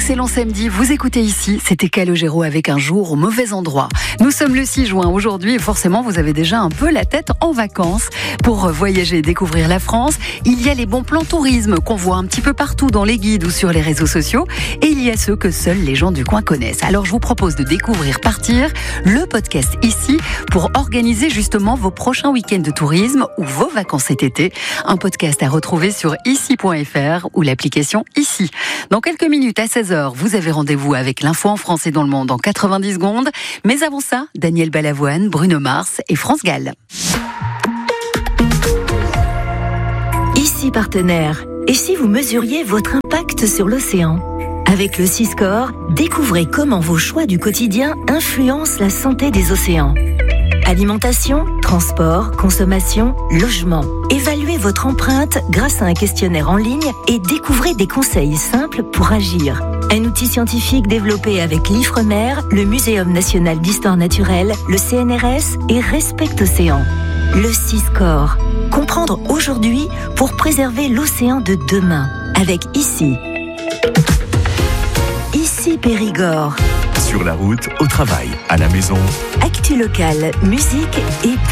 excellent samedi, vous écoutez ici, c'était Calogero avec Un jour au mauvais endroit. Nous sommes le 6 juin aujourd'hui et forcément vous avez déjà un peu la tête en vacances. Pour voyager et découvrir la France, il y a les bons plans tourisme qu'on voit un petit peu partout dans les guides ou sur les réseaux sociaux et il y a ceux que seuls les gens du coin connaissent. Alors je vous propose de découvrir Partir, le podcast ici pour organiser justement vos prochains week-ends de tourisme ou vos vacances cet été. Un podcast à retrouver sur ici.fr ou l'application Ici. Dans quelques minutes à 16h, vous avez rendez-vous avec l'info en France et dans le monde en 90 secondes. Mais avant ça, Daniel Balavoine, Bruno Mars et France Gall. Ici partenaire. Et si vous mesuriez votre impact sur l'océan ? Avec le Siscore, découvrez comment vos choix du quotidien influencent la santé des océans. Alimentation, transport, consommation, logement. Évaluez votre empreinte grâce à un questionnaire en ligne et découvrez des conseils simples pour agir. Un outil scientifique développé avec l'Ifremer, le Muséum national d'histoire naturelle, le CNRS et Respect Océan. Le Siscore. Comprendre aujourd'hui pour préserver l'océan de demain. Avec Ici. Ici Périgord. Sur la route, au travail, à la maison. Actu locale, musique et